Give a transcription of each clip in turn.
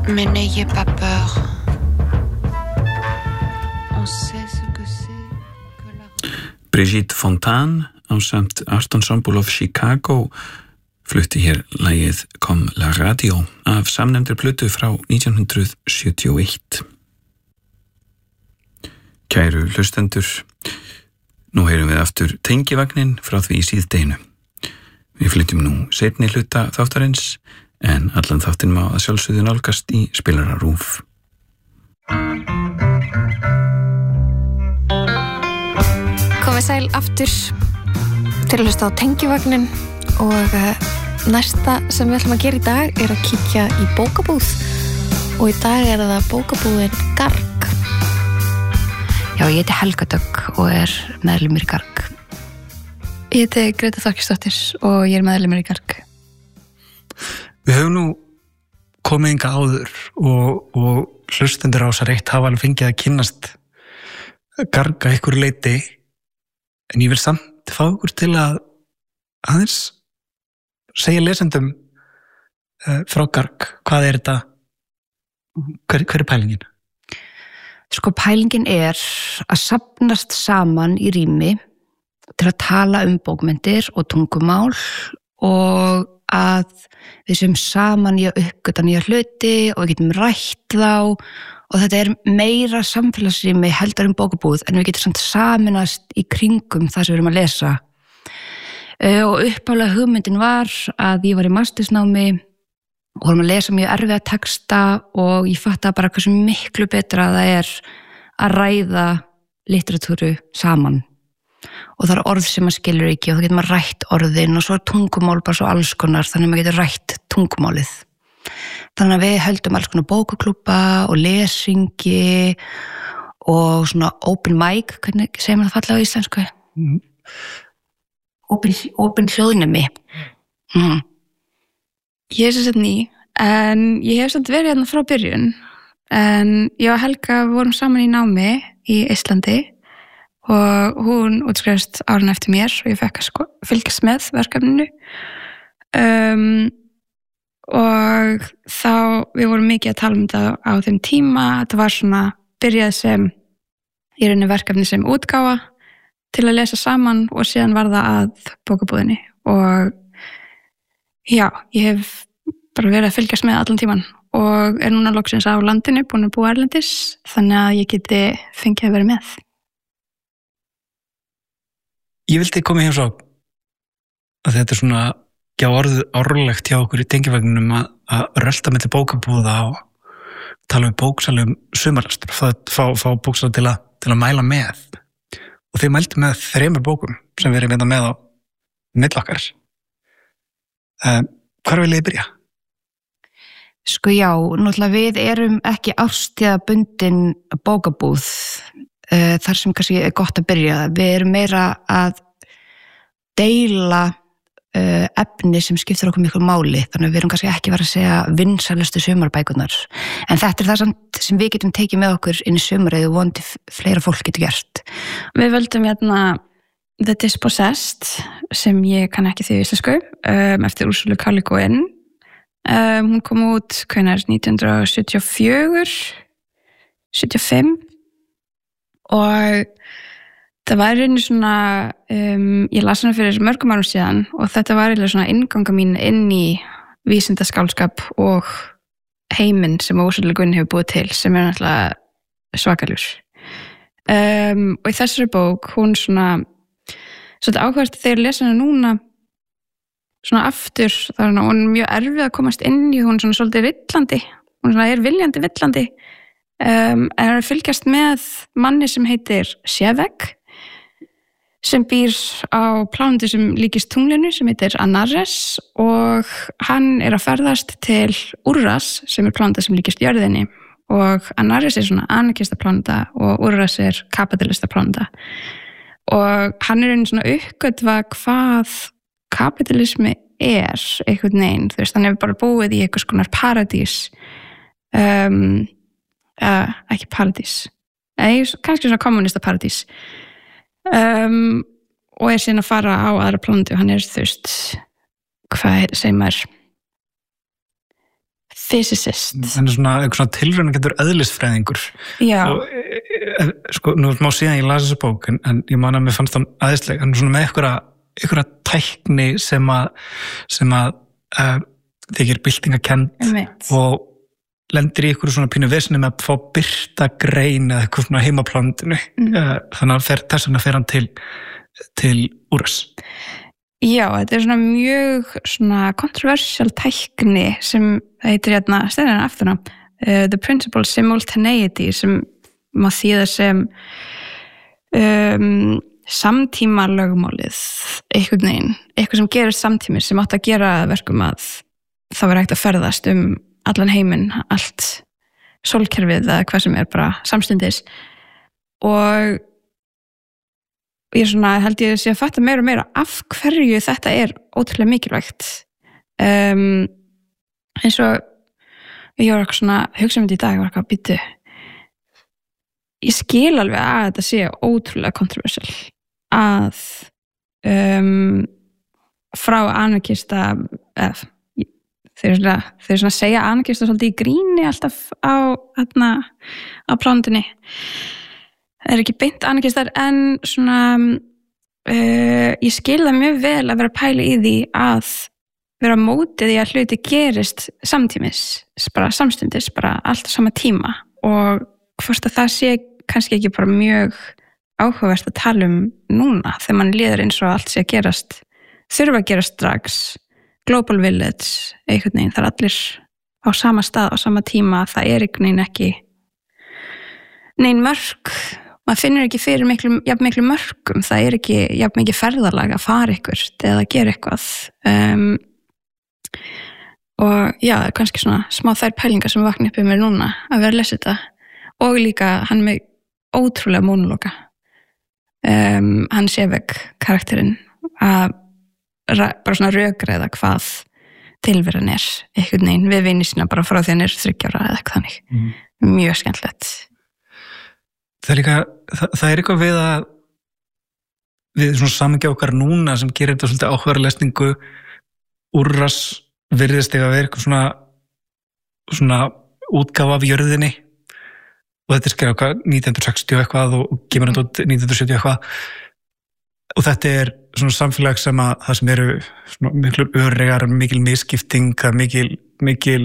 Mais n'ayez pas peur. On sait ce que c'est que la... Brigitte Fontaine ásamt Art Ensemble of Chicago flutti hér lagið Comme la radio af samnefndri plötu frá 1971. Kæru hlustendur, nú heyrum við aftur tengivagnin frá því í síðdeinu. Við flytjum nú seinni hluta þáttarins, en allan þáttinn má að sjálfsögðu nálgast í spilara RÚV. Komið sæl aftur til að hlusta á tengivagnin og næsta sem við ætlum að gera í dag er að kíkja í bókabúð og í dag er það bókabúðin Garg. Já, ég heiti Helga Dögg og meðlimur í Garg. Ég heiti Greta Þorkelsdóttir og ég meðlimur í Garg. Við höfum nú komið hingað áður og hlustendur á þessar eitt hafa alveg fengið að kynnast Garg að ykkur leyti, en ég vil samt fá ykkur til að aðeins segja lesendum frá Garg. Hvað er þetta? Hver er pælingin? Sko, pælingin er að safnast saman í rými til að tala bókmenntir og tungumál og að við séum saman í að uppgöta nýja hluti og við getum rætt þá og þetta er meira samfélagsrými heldur bókabúð en við getum samt saminast í kringum það sem við erum að lesa. Og upphaflega hugmyndin var að ég var í mastersnámi og vorum að lesa mjög erfiða texta og ég fattaði bara hversu miklu betra það er að ræða literatúru saman. Og það er orð sem maður skilur ekki og þá getur maður rætt orðin og svo er tungumál bara svo alls konar, þannig að maður getur rætt tungumálið. Þannig að við höldum alls konar bókaklúbba og lesingi og svona open mic, hvernig segir maður það fallega á íslensku? Open hljóðnemi. Ég er sem ný, en ég hef samt verið hérna frá byrjun, en ég og Helga vorum saman í námi í Íslandi og hún útskrifast árið eftir mér og ég fekk að fylgjast með verkefninu og þá við vorum mikið að tala þetta á þeim tíma. Þetta var svona byrjað sem í rauninni verkefni sem útgáfa til að lesa saman og síðan var það að bókabúðinni og já, ég hef bara verið að fylgjast með allan tíman og er núna loksins á landinu, búin að búa erlendis, þannig að ég geti fengið að vera með. Ég vildi koma hér svo að þetta er svona árlegt hjá okkur í tengivagninum að rölta milli bókabúða og tala bóksalum sumarlastur, fá bóksala til að mæla með. Og þið mældu með 3 bókum sem við erum með á milli okkar. Hvar vil ég byrja? Sko já, náttúrulega við erum ekki árstíðabundin bókabúð þar sem kannski er gott að byrja. Við erum meira að deila efni sem skiptir okkur miklu máli, þannig að við erum kannski ekki verið að segja vinsælustu sumarbækurnar, en þetta er það sem við getum tekið með okkur inn í sumarið og vonandi fleira fólk getur gert. Við völdum hérna The Dispossessed sem ég kann ekki því íslensku eftir Ursulu K. Le Guin. Hún kom út hvenær 1974 75 og það var einnig svona ég las hana fyrir mörgum árum síðan og þetta var eiginlega svona innganga mín inn í vísindaskálskap og heiminn sem Ursula Le Guin hefur búið til sem er náttúrulega svakalur. Og í þessari bók hún svona áhverst þegar lesa hana núna svona aftur, þá er hún mjög erfið að komast inn í, hún svona svolítið villandi, hún svona er viljandi villandi en er að fylgjast með manni sem heitir Shevek sem býr á plánetu sem líkist tunglinu sem heitir Antares og hann er að ferðast til Uras sem er pláneta sem líkist jörðinni og Antares er svona anarkista pláneta og Uras er kapitalista pláneta og hann er einu svona uppgötva hvað kapitalismi er einhvern veginn, þú veist, hann hefur bara búið í einhvers konar paradís ekki paradís kannski svona kommunista paradís og er síðan að fara á aðra plánetu, hann er þú veist hvað segir maður physicist. Hann svona eitthvað svona tilraunakendur eðlisfræðingur. Já. Og, sko, nú má síðan ég las þessa bók, en ég man að mér fannst hann æðisleg, hann svona með einhverja tækni sem að þykir byltingakend og lendir í einhverju svona pínu vesni með að fá birta grein eða eitthvað svona heimaplandinu. Þannig að þess vegna fer hann til Úras. Já, þetta svona mjög svona kontroversial tækni sem það heitir stefnir afturna The Principle Simultaneity sem maður þýða sem samtíma lögmálið einhvern veginn, eitthvað sem gerist samtímis sem átt að gera verkum að það var hægt að ferðast allan heiminn, allt sólkerfið eða hvað sem bara samstundis og ég held ég sé að fatta meira og meira af hverju þetta ótrúlega mikilvægt eins og ég var eitthvað svona hugsa þetta í dag og eitthvað býtu ég skil alveg að þetta sé ótrúlega kontroversial að frá anarkista þeir svona segja anarkista svolítið í gríni alltaf á plánundinni ekki beint anarkistar en svona ég skil það mjög vel að vera pæli í því að vera mótið í að hluti gerist samtímis, bara samstundis, bara allt á sama tíma og hvort að það sé kannski ekki bara mjög áhugavert að tala núna þegar mann líður eins og allt sé að gerast, þurfa að gerast strax, global village, einhvern veginn, það allir á sama stað, á sama tíma, það einhvern veginn ekki nein mörk, maður finnur ekki fyrir jafn miklu mörkum, það ekki jafn mikið ferðalag að fara eitthvað eða að gera eitthvað og já, kannski svona smá þær pælingar sem vakna upp mér núna að vera að lesa þetta og líka hann með ótrúlega mónologa hann Sefeg karakterinn að bara svona rökræða hvað tilveran einhvern veginn við vini sína bara frá því hann 30 ára eða eitthvað þannig mjög skemmtilegt Það eitthvað við svona samengja okkar núna sem gerir þetta svolítið áhugaverða lesningu Úrras virðist að vera eitthvað svona útgáfa af jörðinni og þetta skrifað eitthvað 1960 eitthvað og kemur hann út 1970 eitthvað og þetta svona samfélag sem að það sem eru svona miklu öregar, mikil misskipting, mikil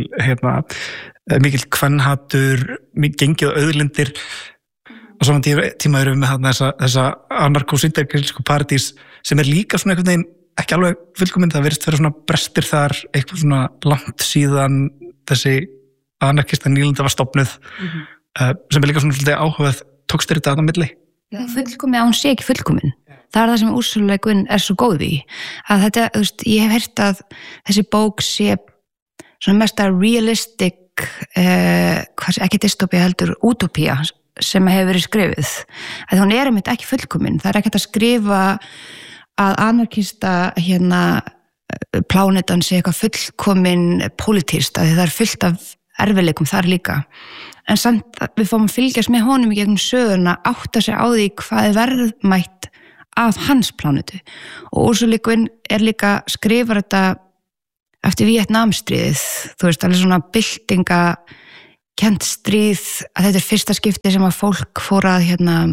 kvennhatur, gengið og auðlindir og saman tíma erum við með þessa anarko-syndergrísku paradís sem líka svona einhvern veginn ekki alveg fullkominn, það virðist vera svona brestir þar, eitthvað svona langt síðan þessi anarkista nýlenda var stofnuð sem líka svona svolítið áhugað tókst þetta á milli? Já, fullkominn, að hún sé ekki fullkominn. Það það sem Ursula Le Guin svo góð í. Að þetta, þú veist, ég hef heyrt að þessi bók sé svona mest að realistic, ekki dystopía heldur, utopía sem hefur verið skrifið. Að hún einmitt ekki fullkominn. Það ekkert að skrifa að anarkista plánetan sé eitthvað fullkominn pólitískt, að það fullt af erfiðleikum þar líka. En samt við fáum að fylgjast með honum í gegnum söguna, átta sig á því hvað verðmætt af hans plánetu. Og Ursula Le Guin líka skrifar þetta eftir Víetnamstríðið, þú veist, alveg svona byltingakennt stríð, að þetta fyrsta skipti sem að fólk fór að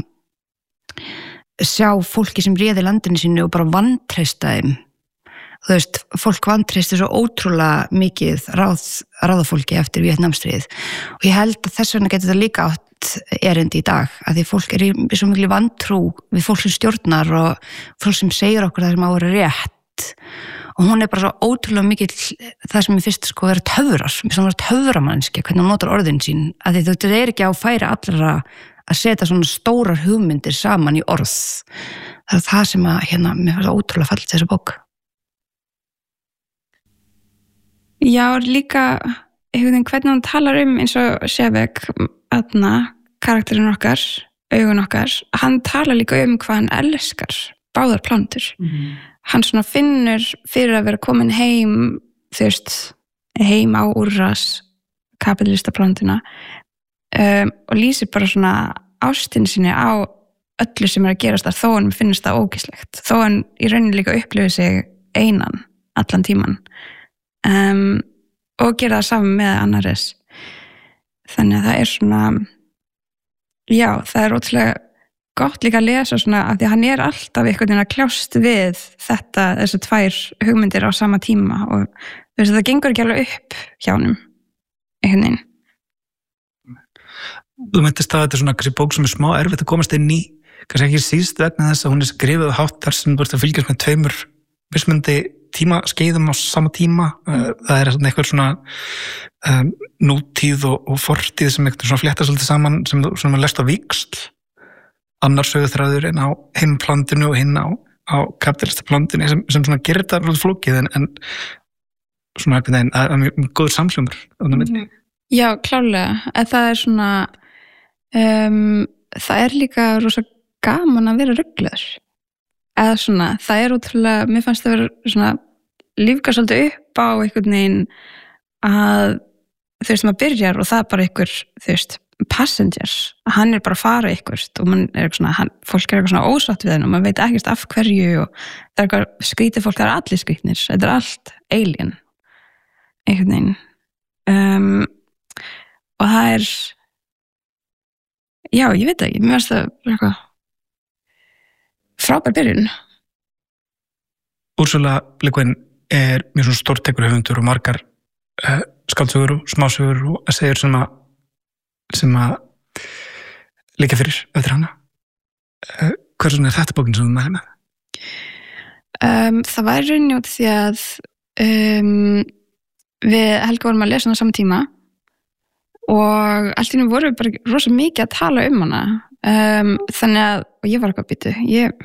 sjá fólki sem réði landinu sínu og bara vantreysta þeim. Þú veist, fólk vantreysti svo ótrúlega mikið ráðafólki eftir Víetnamstríðið og ég held að þess vegna getur þetta líka átt erindi í dag, að því fólk í svo miklu vantrú við fólk sem stjórnar og fólk sem segir okkur það sem á að vera rétt og hún bara svo ótrúlega mikið það sem ég fyrst vera töfrar, sem vera töframannski, hvernig hún notar orðin sín, að því þetta ekki á færi allra að setja svona stórar hugmyndir saman í orð. Það það sem að mér fannst ótrúlega fallit þessu bók. Já, líka hvernig hann talar eins og Sefeg, karakterinn okkar, augun okkar, hann talar líka hvað hann elskar báðar plántur. Hann svona finnur fyrir að vera komin heim, þú veist, heim á Úrras kapitalista plánuna og lýsir bara svona ástinni sinni á öllu sem að gerast þar þó hann finnst það ógeðslegt, þó hann í rauninni líka upplifir sig einan allan tíman. og gera það saman með annaris. Þannig að það er svona, já, það er ótrúlega gott líka að lesa svona, af því að hann er alltaf einhvern veginn að kljást við þessu tvær hugmyndir á sama tíma og það gengur ekki alveg upp hjá honum, einhvern veginn. Þú myndist að þetta er svona kannski bók sem er smá erfitt að komast inn í, kannski ekki síst vegna þess að hún er skrifuð hátt þar sem þú ert að fylgjast með tveimur mismunandi tímaskeiðum á sama tíma. Það er eitthvað svona nútíð og fortíð sem eitthvað svona flétta svolítið saman sem þú lest á víxl, annar söguþráður en á hinn plandinu og hinn á kapitalista plandinu sem svona gerir þetta svolítið flókið en svona einhvern veginn að mjög góður samhljómur á það milli. Já, klárlega, en það er svona það er líka rosa gaman að vera ruglaður eða svona, það er ótrúlega mér fannst það vera svona lífga svolítið upp á einhvern veginn að þú veist maður byrjar og það er bara einhver þú veist passengers, hann er bara að fara eitthvað og man er svona, fólk er eitthvað svona ósátt við hann og maður veit ekkert af hverju og það er eitthvað skrítið fólk, það er allir skrítnir þetta er allt alien einhvern veginn og það er já, ég veit ekki, mér finnst það eitthvað frábær byrjun. Úrsula Le Guin er mjög svona stórtækur höfundur og margar skáldsögur og smásögur og essayur sem að líka fyrir eftir hana. Hversu er þetta bókin sem þú mælir með? Það var rauninni út því að við Helga vorum að lesa hana saman tíma og allt í nú vorum við bara rosa mikið að tala um hana þannig að, og ég var eitthvað býtu ég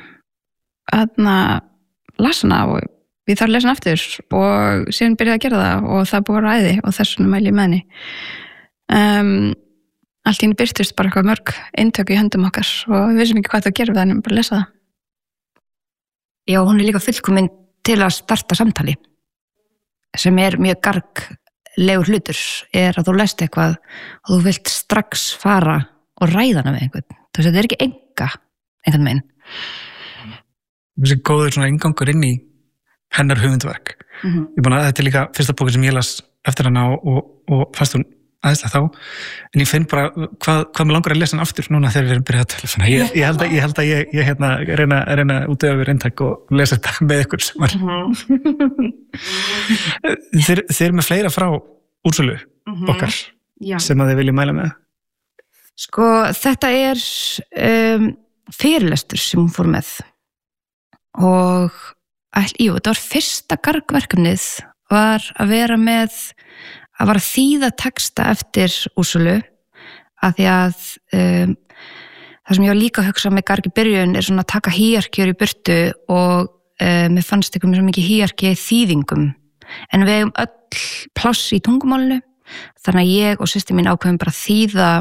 las hana og ég þarf að lesa hana aftur og síðan byrjaði að gera það og það búið að ræði og þess vegna mæli ég með henni allt í henni byrtist bara eitthvað mörg eintök í höndum okkar og við vissum ekki hvað það gerum við hann bara að lesa það. Já, hún er líka fullkomin til að starta samtali sem er mjög garglegur hlutur er að þú lest eitthvað og þú vilt strax fara og ræða hana með einhvern. Þess að þetta er ekki einhvern veginn. Þessi góður svona inngangur inn í hennar höfundverk. Ég búin að þetta er líka fyrsta bókin sem ég las eftir hana og fannst hún aðeinslega þá, en ég finn bara hvað mér langar að lesa hann aftur núna þegar við erum byrjað að tala svona. Ég held að ég reyna út af við reyntak og lesa þetta með ykkur sem var. Þeir eru með fleira frá Úrsulu okkar sem að þið viljum mæla með. Sko, þetta er fyrirlestur sem hún fór með og þetta var fyrsta gargverkefnið var að vera með að var að þýða texta eftir Úrsulu af því að það sem ég var líka að hugsa með garg í byrjun er svona að taka hierarkjur í burtu og mér fannst eitthvað mjög mikið hierarki í þýðingum en við eigum öll pláss í tungumálinu þannig að ég og systir mín ákveðum bara að þýða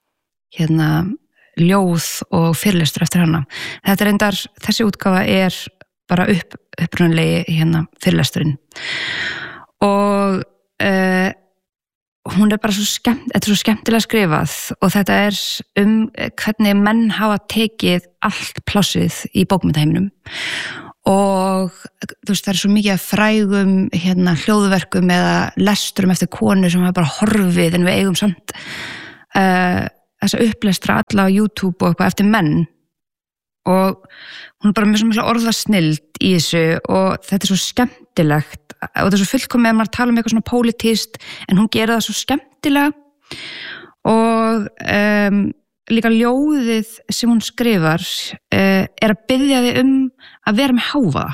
ljóð og fyrirlestur eftir hana. Þetta er endar, þessi útgáfa er bara upprunalegi fyrirlesturinn og hún er bara þetta er svo skemmtilega skrifað og þetta er hvernig menn hafa tekið allt plássið í bókmyndaheiminum og þú veist það er svo mikið af frægum hljóðverkum eða lesturum eftir konur sem hafa bara horfið en við eigum samt þessa upplestra alla á YouTube og eitthvað eftir menn og hún er bara með svona orðasnild í þessu og þetta er svo skemmtilegt og þetta er svo fullkomið að maður tala um eitthvað svona pólitískt en hún gera það svo skemmtilega og líka ljóðið sem hún skrifar er að biðja þig að vera með hávaða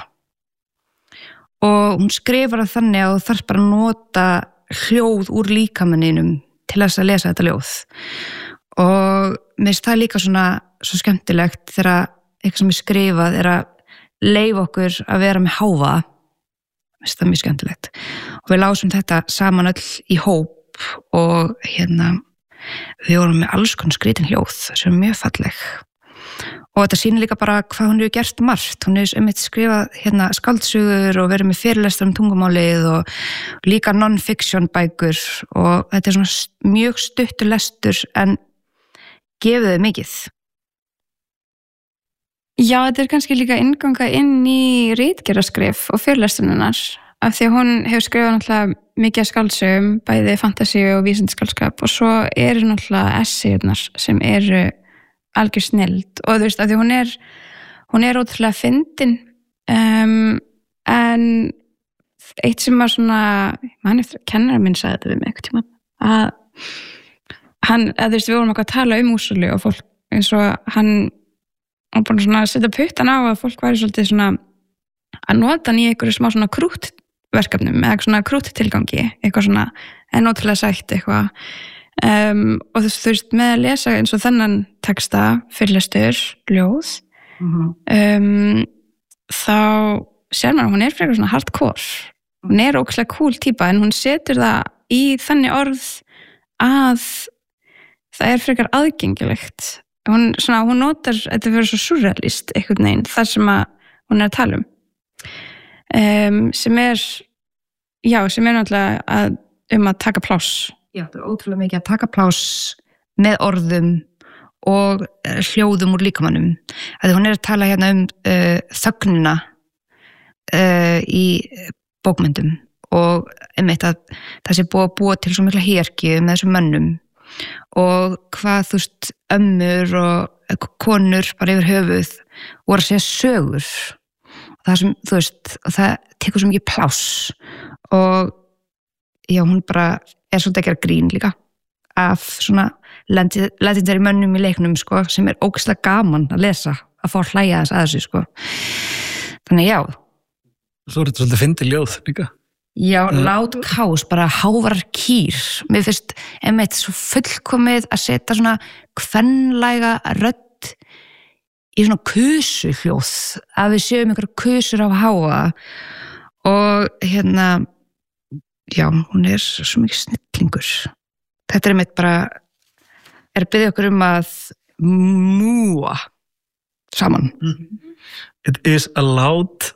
og hún skrifar það þannig að þú þarf bara að nota hljóð úr líkamanninum til þess að lesa þetta ljóð og mér finnst það líka svona svo skemmtilegt þegar eitthvað sem er skrifað er að leyfa okkur að vera með hávaða mér finnst það mjög skemmtilegt og við lásum þetta saman öll í hóp og við vorum með alls konar skrítin hljóð sem er mjög falleg og þetta sýnir líka bara hvað hún hefur gert margt hún hefur skrifað skáldsögur og verið með fyrirlestur tungumálið og líka non-fiction bækur og þetta er svona mjög stuttur lestur en gefið þau mikið. Já, þetta er kannski líka innganga inn í ritgerðarskrif og fyrirlesturnar af því að hún hefur skrifað náttúrulega mikið af skáldsögum, bæði fantasíu og vísindaskáldskap og svo eru náttúrulega essayurnar sem eru algjör snilld og þú veist að því hún er ótrúlega fyndin en eitt sem var svona mann eftir að kennara minn sagði þetta við mig eitthvað tíma að þú veist við vorum eitthvað að tala Úrsúlu og fólk eins og hann búin svona að setja puttan á að fólk væri svolítið svona að nota hann í einhverju smá svona krúttverkefnum eða svona krúttilgangi eitthvað svona en ótrúlega sætt eitthvað og þú veist með að lesa eins og þennan texta fyrirlestur, ljóð þá sér maður að hún er frekar svona hardcore hún er ókslega cool típa en hún setur það í þannig orð að það er frekar aðgengilegt hún notar, þetta fyrir svo surrealist einhvern veginn, þar sem að hún er að tala sem er náttúrulega að taka pláss. Já, það er ótrúlega mikið að taka pláss með orðum og hljóðum úr líkamannum. Að hún er að tala hérna þögnina í bókmyndum og einmitt að það sé búið að búa til svo mikla hierarkíu með þessum mönnum og hvað þú veist ömmur og konur bara yfir höfuð voru að segja sögur það sem þú veist og það tekur svo mikið pláss og já hún bara er svolítið að gera grín líka af svona legendary mönnum í leiknum sko sem er ógeðslega gaman að lesa að fá að hlæja þess að þessu sko þannig já Svo er þetta svolítið fyndið ljóð líka Já, lát kás, bara hávarar kýr. Mér finnst einmitt svo fullkomið að setja svona kvenlæga rödd í svona kusuhljóð, að við séum einhverja kusur á háa og hérna, já, hún er svo mikið snillingur. Þetta er einmitt bara, er að biðja okkur að múa saman. It is allowed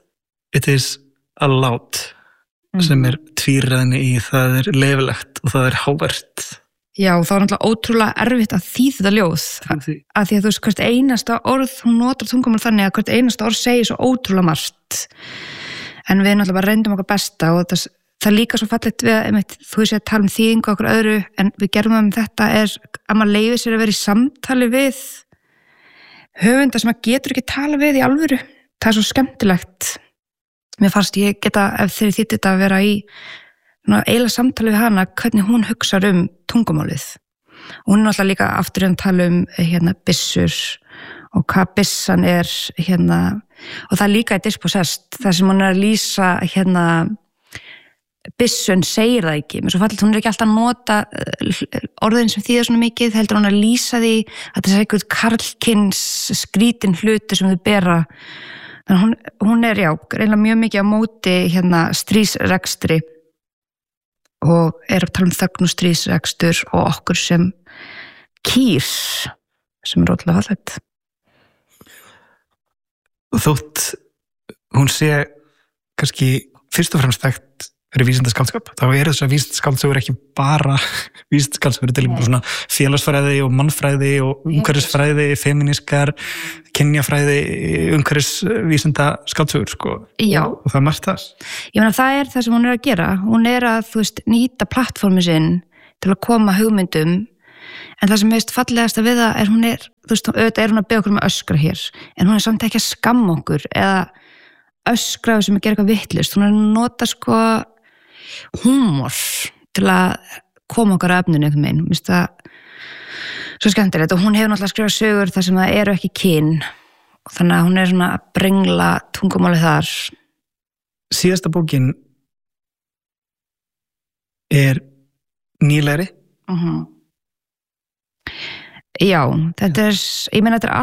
sem er tvíræðinni í það er lefilegt og það er hávært. Já, það var náttúrulega ótrúlega erfitt að þýða þetta ljóð að því að þú veist hvert einasta orð hún notar tungumál þannig að hvert einasta orð segir svo ótrúlega margt en við náttúrulega bara reyndum okkar besta og það líka svo fallegt við að þú veist að tala þýðingu okkur öðru en við gerum þetta er að maður leyfi sér að vera í samtali við höfunda sem maður getur ekki tala við í alvöru. Það er svo skemmtilegt. Mér fannst ég geta, ef þeir þýtti þetta að vera í eiginlega samtali við hana, hvernig hún hugsar tungumálið. Og hún er náttúrulega líka aftur að tala byssur og hvað byssan er og það er líka í Dispossessed, þar sem hún er að lýsa byssun segir það ekki, mér svo fallit, hún er ekki alltaf að nota orðin sem þýðir svona mikið, heldur hún að lýsa því að það er eitthvað karlkyns skrítin hluti sem þau bera. Þannig hún er reynilega mjög mikið á móti stríðsrekstri og er að tala þögn og stríðsrekstur og okkur sem kýr sem er ótrúlega fallegt. Þótt hún sé kannski fyrst og fremst þekkt fyrir vísindaskáldskap, þá eru þess að vísindaskáldsugur ekki bara vísindaskáldsugur, þetta er líka svona félagsfræði og mannfræði og umhverfisfræði, feminískar, kynjafræði, umhverfisvísindaskáldsugur sko. Já. Og það er margt þar. Ég meina það er það sem hún er að gera, hún er að nýta plattformin sinn til að koma hugmyndum, en það sem meist fallegast að við það er hún er, auðvitað er hún að beða okkur að öskra hér, en hún er samt ekki að skamma okkur eða öskra sem að gera eitthvað vittlust, hún er að nota húmor til að koma okkar að efninu einhvern veginn, minnst það svo skemmtilegt og hún hefur náttúrulega skrifað sögur þar sem það eru ekki kyn og þannig að hún er svona að brengla tungumálið þar. Síðasta bókin er nýlegri? Já, þetta er, ég meina þetta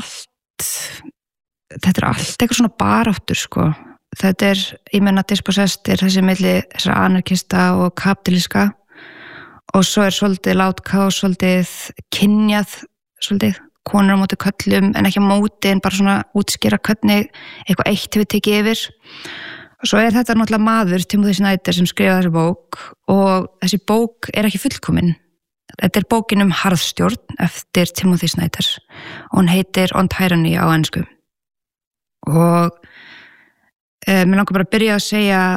er allt eitthvað svona baráttur sko. Þetta er, ég meina Dispossessed er þessi milli þessara anarkista og kapitalíska og svo er svolítið látkás, svolítið kynjað, svolítið konur á móti köllum en ekki á móti en bara svona útskýra hvernig eitthvað eitt hefur tekið yfir. Og svo er þetta náttúrulega maður, Timothy Snyder, sem skrifaði þessi bók og þessi bók er ekki fullkomin. Þetta er bókin harðstjórn eftir Timothy Snyder og hún heitir On Tyranny á ensku. Og mér langar bara að byrja að segja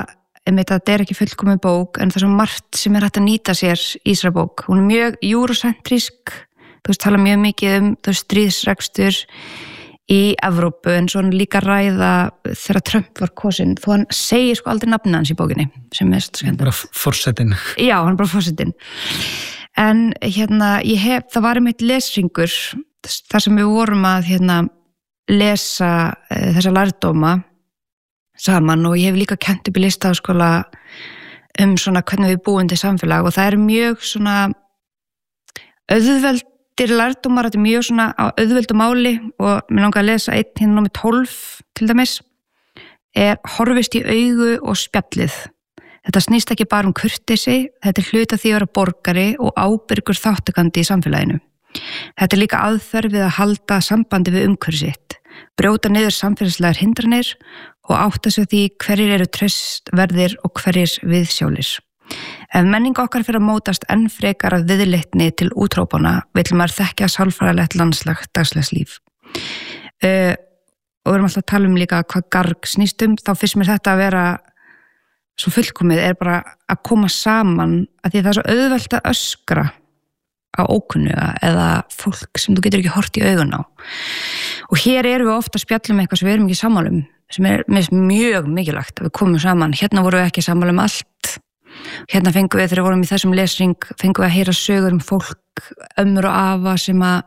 þetta ekki fullkomin bók en það er svo margt sem hægt að nýta sér í þessari bók. Hún mjög eurocentrísk, tala mjög mikið stríðsrekstur í Evrópu en svo hann líka ræða þegar Trump var kosinn, þó hann segir sko aldrei nafnið hans í bókinni sem skemmtilegt. Bara forsetinn. Já, hann bara forsetinn. En það var einmitt lesringur þar sem við vorum að lesa þessa lærdóma saman og ég hef líka kennt upp í Listaháskóla svona hvernig við búum til samfélag og það mjög svona auðveldir lærdómar, þetta mjög svona á auðveldu máli og mér langar að lesa einn númer 12 til dæmis horfist í augu og spjallið. Þetta snýst ekki bara kurteisi, þetta hluta því að vera borgari og ábyrgur þáttakandi í samfélaginu. Þetta líka aðferð við að halda sambandi við umhverfi sitt, brjóta niður samfélagslegar hindranir og átta sig því hverjir eru traustverðir og hverjir viðsjólir. Ef menning okkar fyrir að mótast enn frekar af viðleitni til útrópana vill maður þekkja sálfræðilegt landslag dagslegs líf. Og við erum alltaf að tala líka hvað garg snýst þá finnst mér þetta að vera svo fullkomið bara að koma saman að því það svo auðvelt að öskra á ókunnuga eða fólk sem þú getur ekki hort í augun á. Og hér erum við ofta að spjalla eitthvað sem við erum ekki sammála sem mjög mikilvægt að við komum saman. Hérna vorum við ekki sammála allt. Hérna fengum við, þegar við vorum í þessum lesring, fengum við að heyra sögur fólk, ömmur og afa sem að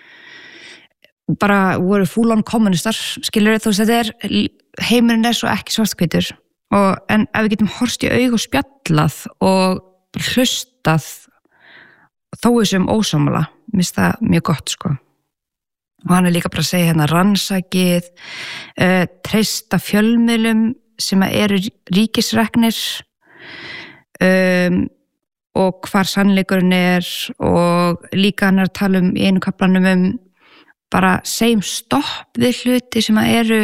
bara voru full on kommunistar, skilur þú veist, þetta heimurinn svo ekki svarthvítur. En ef við getum horfst í augu og spjallað og hlustað þó þessum ósammála, minnst það mjög gott sko. Og hann líka bara að segja rannsakið, treysta fjölmiðlum sem eru ríkisreknir og hvar sannleikurinn og líka hann að tala í einu kaflanum bara segjum stopp við hluti sem eru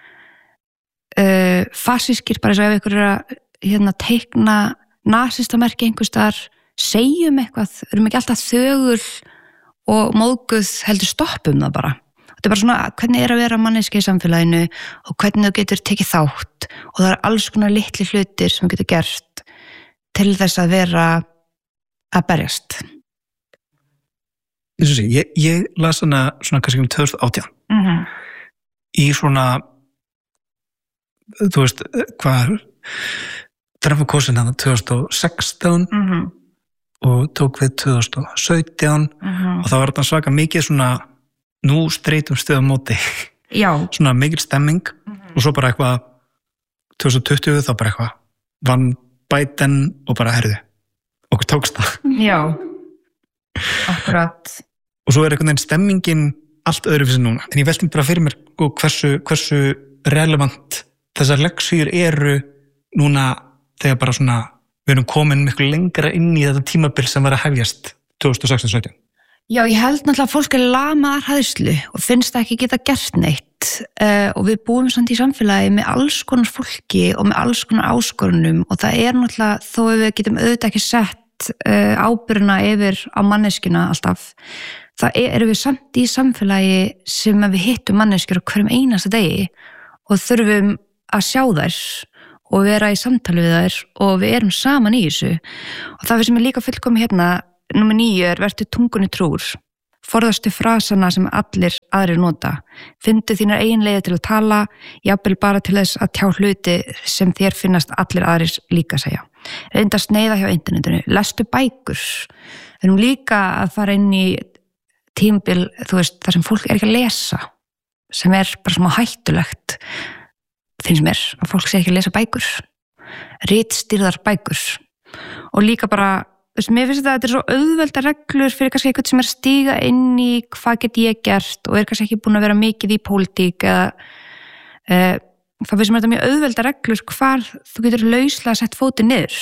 fasískir, bara eins og ef ykkur að teikna nasistamerki einhvers staðar, segjum eitthvað, erum ekki alltaf þögul og móðguð, heldur stoppum það bara. Þetta bara svona, hvernig að vera manneskja í samfélaginu og hvernig þú getur tekið þátt og það alls konar litli hlutir sem þú getur gert til þess að vera að berjast. Ég las hana svona kannski 2018 í svona þú veist hvað Trump var kosinn hann 2016 og tók við 2017 og það var þetta svaka mikið svona nú streytum stöðum móti svona mikil stemming og svo bara eitthvað 2020 þá bara eitthvað vann Biden og bara herðu okkur tókst það. Já, akkurat. Og svo einhvern veginn stemmingin allt öðru fyrir núna. En ég velti bara fyrir mér hversu relevant þessar leksíur eru núna þegar bara svona við erum komin miklu lengra inn í þetta tímabil sem var að hefjast 2016-17. Já, ég held náttúrulega að fólk lamaðar hræðslu og finnst ekki geta gert neitt og við búum samt í samfélagi með alls konar fólki og með alls konar áskorunum og það náttúrulega, þó við getum auðvitað ekki sett ábyrgðina yfir á manneskjuna alltaf, það erum við samt í samfélagi sem við hittum manneskjur á hverjum einasta degi og þurfum að sjá þær og vera í samtali við þær og við erum saman í þessu og það sem líka fullkomið Númer 9 vertu tungunni trúr, forðastu frasana sem allir aðrir nota, fyndu þínar eiginlega til að tala, jafnvel bara til þess að tjá hluti sem þér finnast allir aðrir líka segja. Reynda að sneiða hjá internetinu, lestu bækur, við erum líka að fara inn í tímabil, þú veist, þar sem fólk ekki að lesa, sem bara smá hættulegt, finnst mér, að fólk sé ekki að lesa bækur, ritstýrðar bækur og líka bara mér finnst þetta svo auðvelda reglur fyrir kannski eitthvað sem stíga inn í hvað get ég gert og kannski ekki búin að vera mikið í pólitík eða það finnst mér þetta mjög auðvelda reglur hvar þú getur lauslega sett fótinn niður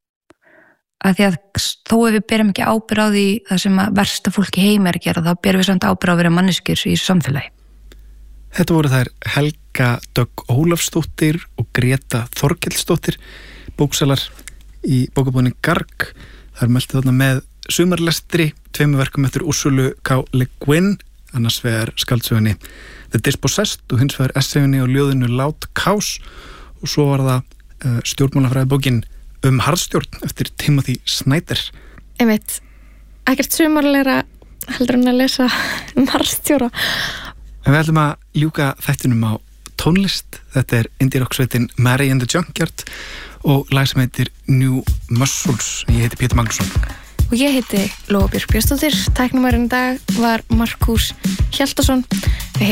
að því að þó ef við berum ekki ábyrgð á því það sem að versta fólki heim að gera þá berum við samt ábyrgð á að vera manneskjur í þessu samfélagi. Þetta voru þær Helga Dögg Ólafsdóttir og Greta Þorkelsdóttir bóksalar í bókabúðinni Garg. Það meldið þarna með sumarlestri, 2 verkum eftir Ursulu K. Le Guin, annars vegar skáldsögunni The Dispossessed og hins vegar essayunni og ljóðinu Loud Cows og svo var það stjórnmálafræðibókin harðstjórn eftir Timothy Snyder. Einmitt, ekkert sumarlegra heldur en að lesa harðstjóra. En við ætlum að ljúka þættinum á tónlist. Þetta indie-rock-sveitin Mary and the Junkyard og lag sem heitir New Muscles. Ég heiti Pétur Magnússon. Og ég heiti Lóa Björk Björnsdóttir. Tæknumærinn í dag var Markús Hjaltason.